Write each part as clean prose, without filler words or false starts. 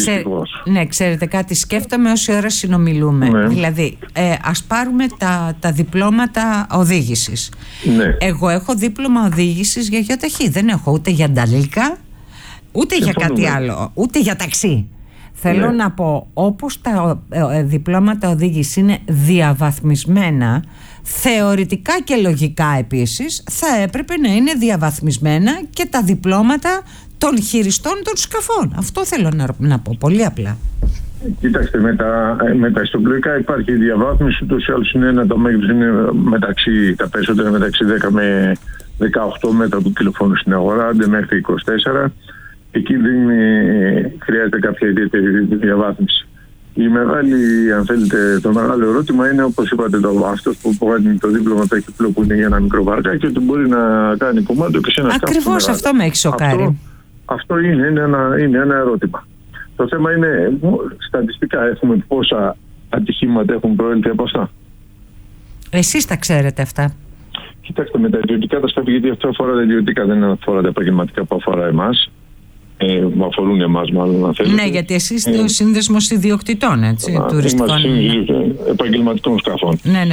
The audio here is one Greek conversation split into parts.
Ναι, ξέρετε κάτι, σκέφτομαι όση ώρα συνομιλούμε. Ναι. Δηλαδή, ας πάρουμε τα διπλώματα οδήγησης. Ναι. Εγώ έχω δίπλωμα οδήγησης για γιοταχή. Δεν έχω ούτε για νταλίκα, ούτε για κάτι άλλο, ούτε για ταξί. Θέλω να πω, όπως τα διπλώματα οδήγησης είναι διαβαθμισμένα, θεωρητικά και λογικά επίσης, θα έπρεπε να είναι διαβαθμισμένα και τα διπλώματα των χειριστών των σκαφών. Αυτό θέλω να πω, πολύ απλά. Κοιτάξτε, με τα ιστοπλοϊκά υπάρχει διαβάθμιση, ούτως ή άλλως είναι ένα, τα μέγεθος είναι τα περισσότερα μεταξύ 10 με 18 μέτρα που κυκλοφορούν στην αγορά, άντε μέχρι 24. Εκεί δεν χρειάζεται κάποια ιδιαίτερη διαβάθμιση. Η μεγάλη, αν θέλετε, το μεγάλο ερώτημα είναι, όπως είπατε, αυτός που βγάζει το δίπλωμα ταχυπλό που είναι για ένα μικρό βαρκάκι, ότι μπορεί να κάνει κομμάτι και σε ένα σκάφος. Ακριβώς αυτό με έχει σοκάρει. Αυτό είναι ένα ερώτημα. Το θέμα είναι, στατιστικά έχουμε πόσα ατυχήματα έχουν προέλθει από αυτά. Εσείς τα ξέρετε αυτά? Κοιτάξτε, με τα ιδιωτικά τα σκάφη, γιατί αυτό αφορά τα ιδιωτικά, δεν αφορά τα επαγγελματικά που αφορά εμάς. Που αφορούν εμάς, μάλλον, αν θέλετε. Ναι, γιατί εσείς είστε ο σύνδεσμος ιδιοκτητών, έτσι, τουριστικών. Επαγγελματικών σκαφών. Ναι.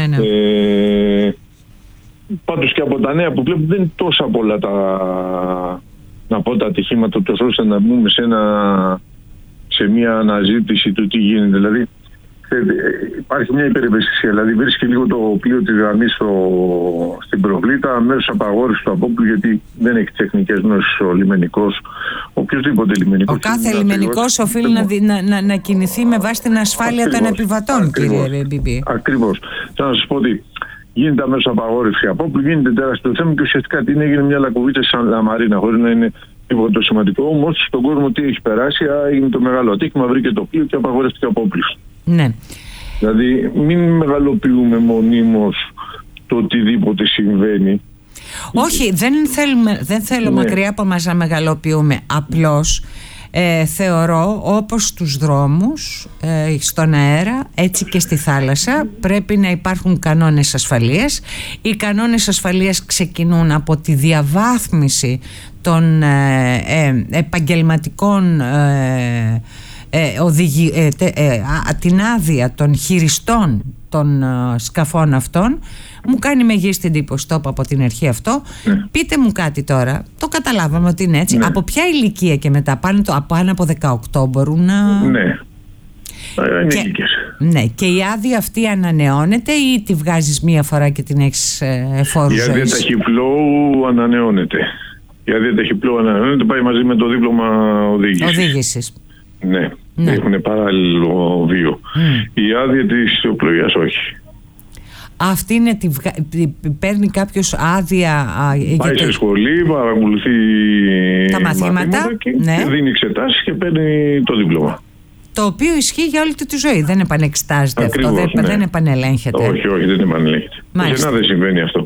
Πάντως και από τα νέα που βλέπω, δεν είναι τόσα πολλά τα ατυχήματα, τόσο ώστε να μπούμε σε μια αναζήτηση του τι γίνεται. Δηλαδή, υπάρχει μια υπερευαισθησία. Δηλαδή, βρίσκει λίγο το πλοίο τη γραμμή στην προβλήτα, αμέσως απαγόρευση του απόπλου, γιατί δεν έχει τεχνικές γνώσεις ο λιμενικός. Οποιοδήποτε λιμενικός. Ο κάθε λιμενικός οφείλει να κινηθεί με βάση την ασφάλεια των επιβατών, κύριε Μπιμπί. Ακριβώς. Θέλω να σας πω ότι γίνεται αμέσως απαγόρευση απόπλου, γίνεται τεράστιο θέμα και ουσιαστικά τι έγινε μια λακκοβίτσα σαν λαμαρίνα, χωρίς να είναι τίποτα το σημαντικό. Όμως στον κόσμο τι έχει περάσει, έγινε το μεγάλο ατύχημα, βρήκε το πλοίο και απαγορεύτηκε απόπλου. Ναι. Δηλαδή μην μεγαλοποιούμε μονίμως το οτιδήποτε συμβαίνει. Όχι, δεν θέλω μακριά από μας να μεγαλοποιούμε. Απλώς θεωρώ, όπως στους δρόμους, στον αέρα, έτσι και στη θάλασσα, πρέπει να υπάρχουν κανόνες ασφαλείας. Οι κανόνες ασφαλείας ξεκινούν από τη διαβάθμιση των επαγγελματικών την άδεια των χειριστών των σκαφών αυτών. Μου κάνει μεγίστη εντύπωση, το είπα από την αρχή αυτό. Πείτε μου κάτι τώρα, το καταλάβαμε ότι είναι έτσι. Από ποια ηλικία και μετά, πάνω από 18 μπορούν να... Ναι, ναι, και η άδεια αυτή ανανεώνεται ή τη βγάζεις μία φορά και την έχεις φόρου ζωής? Η άδεια ταχυπλόου ανανεώνεται. Η άδεια ταχυπλόου ανανεώνεται, πάει μαζί με το δίπλωμα οδήγησης. Ναι, έχουν παράλληλο βίο. Η άδεια της ιστοπλοείας όχι. Αυτή είναι παίρνει κάποιος άδεια? Πάει σε σχολή, παρακολουθεί τα μαθήματα και δίνει εξετάσεις και παίρνει το δίπλωμα. Το οποίο ισχύει για όλη τη ζωή. Δεν επανεξετάζεται αυτό, δεν επανελέγχεται. Όχι, δεν επανελέγχεται. Πουθενά δεν συμβαίνει αυτό.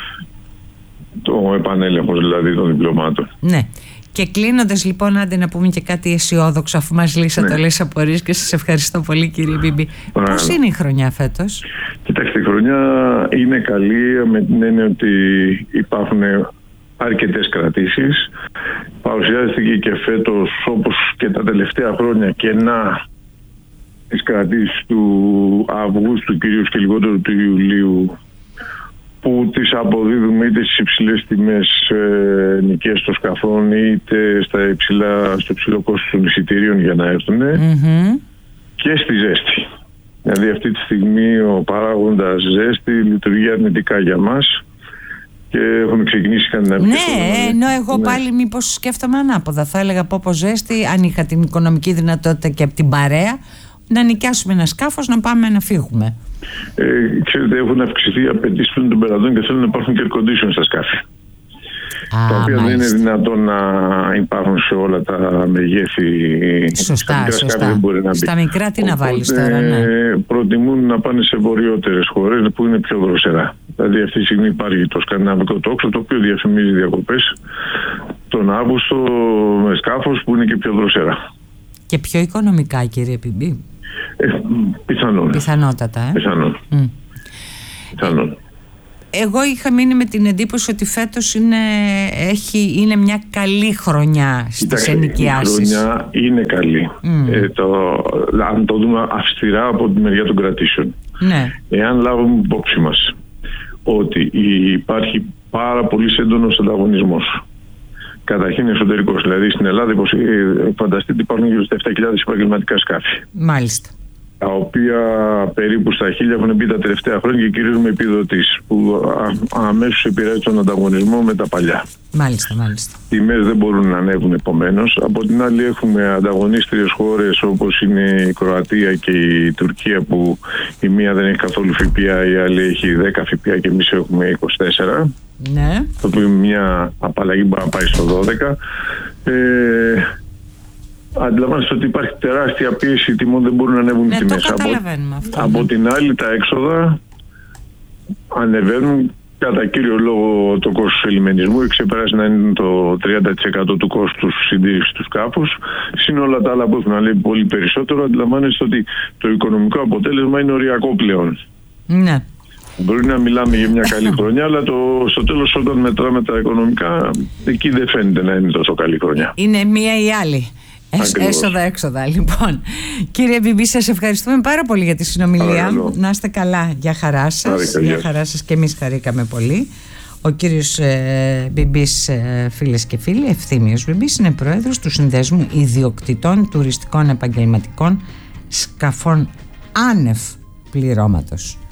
Το επανέλεγχος δηλαδή των διπλωμάτων. Ναι. Και κλείνοντας λοιπόν, άντε να πούμε και κάτι αισιόδοξο, αφού μας λύσατε όλες απορίες, και σας ευχαριστώ πολύ, κύριε Μπιμπί. Πώς είναι η χρονιά φέτος? Κοιτάξτε, η χρονιά είναι καλή με την έννοια ότι υπάρχουν αρκετές κρατήσεις. Παρουσιάστηκε και φέτος, όπως και τα τελευταία χρόνια, κενά τις κρατήσεις του Αυγούστου κυρίως και λιγότερο του Ιουλίου, που τις αποδίδουμε είτε στις υψηλές τιμές νοικίες των σκαφών, είτε στο υψηλό κόστος των εισιτηρίων για να έρθουν, και στη ζέστη. Δηλαδή αυτή τη στιγμή ο παράγοντας ζέστη λειτουργεί αρνητικά για μας και έχουμε ξεκινήσει κάτι να... Ναι, ενώ εγώ πάλι μήπως σκέφτομαι ανάποδα. Θα έλεγα πω ζέστη, αν είχα την οικονομική δυνατότητα και από την παρέα, να νοικιάσουμε ένα σκάφος, να πάμε να φύγουμε. Ξέρετε, έχουν αυξηθεί οι απαιτήσεις των πελατών και θέλουν να υπάρχουν και air condition στα σκάφη. Τα οποία δεν είναι δυνατόν να υπάρχουν σε όλα τα μεγέθη. Σωστά. Στα μικρά τι να βάλεις τώρα? Προτιμούν να πάνε σε βορειότερες χώρες που είναι πιο δροσερά. Δηλαδή αυτή τη στιγμή υπάρχει το σκανδιναβικό τόξο, το οποίο διαφημίζει διακοπές τον Αύγουστο με σκάφος που είναι και πιο δροσερά. Και πιο οικονομικά, κύριε Μπιμπί? Πιθανόν. Πιθανότατα. Πιθανόν. Εγώ είχα μείνει με την εντύπωση ότι φέτος είναι μια καλή χρονιά στις ενοικιάσεις. Η χρονιά είναι καλή. Αν το δούμε αυστηρά από τη μεριά των κρατήσεων. Ναι. Εάν λάβουμε υπόψη μας ότι υπάρχει πάρα πολύ έντονος ανταγωνισμός. Καταρχήν εσωτερικός. Δηλαδή στην Ελλάδα, φανταστείτε, υπάρχουν γύρω στα 7.000 επαγγελματικά σκάφη. Μάλιστα. Τα οποία περίπου στα 1.000 έχουν μπει τα τελευταία χρόνια και κυρίως με επιδοτήσεις, που αμέσως επηρεάζει τον ανταγωνισμό με τα παλιά. Μάλιστα. Τιμές δεν μπορούν να ανέβουν επομένως. Από την άλλη έχουμε ανταγωνίστριες χώρες όπως είναι η Κροατία και η Τουρκία, που η μία δεν έχει καθόλου ΦΠΑ, η άλλη έχει 10 ΦΠΑ και εμείς έχουμε 24. Ναι. Το οποίο μια απαλλαγή μπορεί να πάει στο 12. Αντιλαμβάνεστε ότι υπάρχει τεράστια πίεση τιμών, δεν μπορούν να ανέβουν οι τιμές. Το καταλαβαίνουμε αυτό. Από την άλλη, τα έξοδα ανεβαίνουν. Κατά κύριο λόγο το κόστος του ελιμενισμού ξεπεράσει να είναι το 30% του κόστους συντήρησης του σκάφους. Συν όλα τα άλλα που έχουν ανέβει πολύ περισσότερο, αντιλαμβάνεστε ότι το οικονομικό αποτέλεσμα είναι οριακό πλέον. Ναι. Μπορεί να μιλάμε για μια καλή χρονιά, αλλά στο τέλος, όταν μετράμε τα οικονομικά, εκεί δεν φαίνεται να είναι τόσο καλή χρονιά. Είναι μία ή άλλη. Έσοδα-έξοδα. Λοιπόν, κύριε Μπιμπή, σας ευχαριστούμε πάρα πολύ για τη συνομιλία. Παρακαλώ. Να είστε καλά. Γεια χαρά σας. Γεια χαρά σας, και εμείς χαρήκαμε πολύ. Ο κύριος Μπιμπής, φίλες και φίλοι, Ευθύμιος Μπιμπής, είναι πρόεδρος του Συνδέσμου Ιδιοκτητών Τουριστικών Επαγγελματικών Σκαφών άνευ πληρώματος.